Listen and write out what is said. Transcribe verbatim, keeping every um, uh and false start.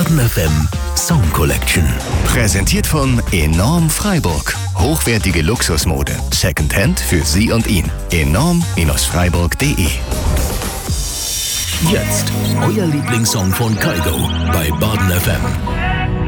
Baden F M Song Collection. Präsentiert von Enorm Freiburg. Hochwertige Luxusmode. Secondhand für Sie und ihn. enorm Freiburg punkt de. Jetzt euer Lieblingssong von Kygo bei Baden F M.